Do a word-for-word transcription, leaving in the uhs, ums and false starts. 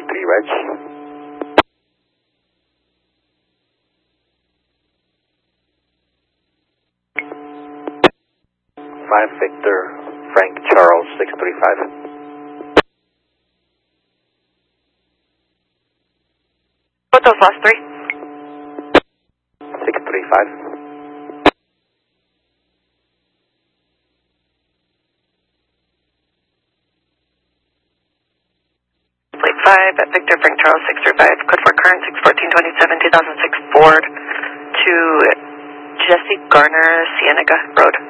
three Reg. five Victor, Frank Charles, six three five. What those last three? six three five. Flight five at Victor, Frank Charles, six three five. Code four current, six fourteen twenty-seven, two thousand six Ford to Jesse Garner, Cienega Road.